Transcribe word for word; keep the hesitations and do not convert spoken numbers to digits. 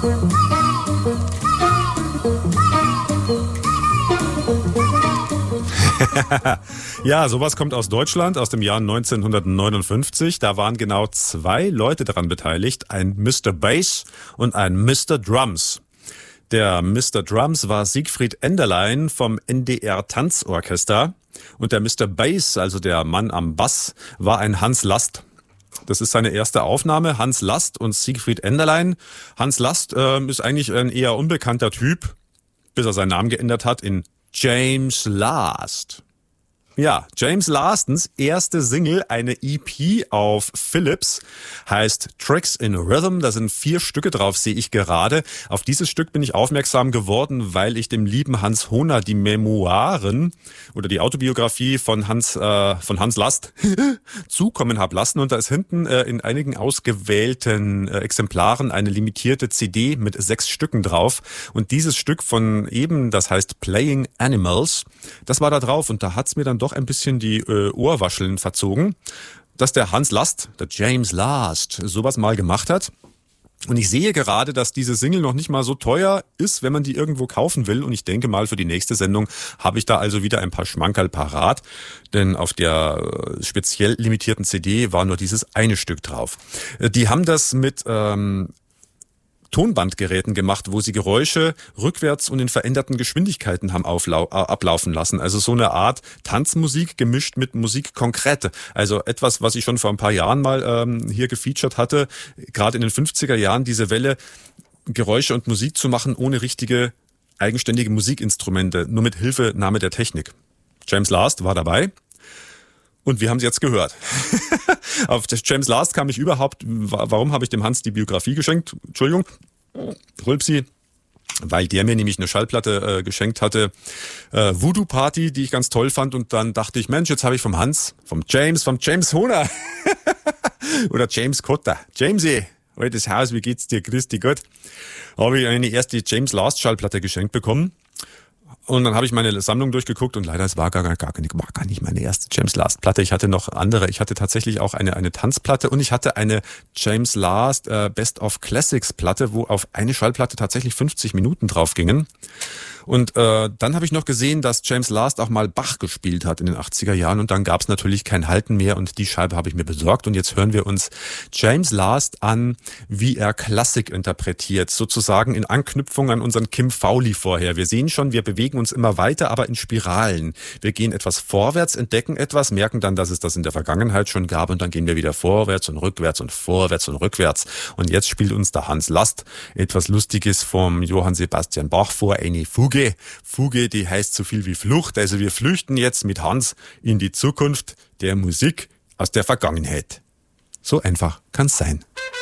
Ja, sowas kommt aus Deutschland, aus dem Jahr neunzehnhundertneunundfünfzig. Da waren genau zwei Leute daran beteiligt, ein Mister Bass und ein Mister Drums. Der Mister Drums war Siegfried Enderlein vom N D R Tanzorchester und der Mister Bass, also der Mann am Bass, war ein Hans Last. Das ist seine erste Aufnahme, Hans Last und Siegfried Enderlein. Hans Last äh, ist eigentlich ein eher unbekannter Typ, bis er seinen Namen geändert hat in James Last. Ja, James Lastens erste Single, eine E P auf Philips, heißt Tricks in Rhythm. Da sind vier Stücke drauf, sehe ich gerade. Auf dieses Stück bin ich aufmerksam geworden, weil ich dem lieben Hans Hohner die Memoiren oder die Autobiografie von Hans äh, von Hans Last zukommen habe lassen. Und da ist hinten äh, in einigen ausgewählten äh, Exemplaren eine limitierte C D mit sechs Stücken drauf. Und dieses Stück von eben, das heißt Playing Animals, das war da drauf. Und da hat's mir dann doch ein bisschen die äh, Ohrwascheln verzogen, dass der Hans Last, der James Last, sowas mal gemacht hat. Und ich sehe gerade, dass diese Single noch nicht mal so teuer ist, wenn man die irgendwo kaufen will. Und ich denke mal, für die nächste Sendung habe ich da also wieder ein paar Schmankerl parat. Denn auf der speziell limitierten C D war nur dieses eine Stück drauf. Die haben das mit ähm, Tonbandgeräten gemacht, wo sie Geräusche rückwärts und in veränderten Geschwindigkeiten haben auflau- äh, ablaufen lassen. Also so eine Art Tanzmusik gemischt mit Musik konkrete. Also etwas, was ich schon vor ein paar Jahren mal ähm, hier gefeatured hatte, gerade in den fünfziger Jahren, diese Welle, Geräusche und Musik zu machen ohne richtige eigenständige Musikinstrumente, nur mit Hilfenahme der Technik. James Last war dabei. Und wir haben es jetzt gehört. Auf James Last kam ich überhaupt, warum habe ich dem Hans die Biografie geschenkt? Entschuldigung, Rülpsi. Weil der mir nämlich eine Schallplatte äh, geschenkt hatte, äh, Voodoo Party, die ich ganz toll fand. Und dann dachte ich, Mensch, jetzt habe ich vom Hans, vom James, vom James Hohner oder James Cotter. Jamesy, altes Haus, wie geht's dir? Christi Gott. Habe ich eine erste James Last Schallplatte geschenkt bekommen. Und dann habe ich meine Sammlung durchgeguckt und leider, es war gar, gar, gar, war gar nicht meine erste James Last Platte. Ich hatte noch andere. Ich hatte tatsächlich auch eine, eine Tanzplatte und ich hatte eine James Last äh, Best of Classics Platte, wo auf eine Schallplatte tatsächlich fünfzig Minuten drauf gingen. Und äh, dann habe ich noch gesehen, dass James Last auch mal Bach gespielt hat in den achtziger Jahren und dann gab es natürlich kein Halten mehr und die Scheibe habe ich mir besorgt und jetzt hören wir uns James Last an, wie er Klassik interpretiert, sozusagen in Anknüpfung an unseren Kim Fowley vorher. Wir sehen schon, wir bewegen uns immer weiter, aber in Spiralen. Wir gehen etwas vorwärts, entdecken etwas, merken dann, dass es das in der Vergangenheit schon gab und dann gehen wir wieder vorwärts und rückwärts und vorwärts und rückwärts. Und jetzt spielt uns der Hans Last etwas Lustiges vom Johann Sebastian Bach vor, eine Fuge. Fuge, die heißt so viel wie Flucht. Also wir flüchten jetzt mit Hans in die Zukunft der Musik aus der Vergangenheit. So einfach kann's sein.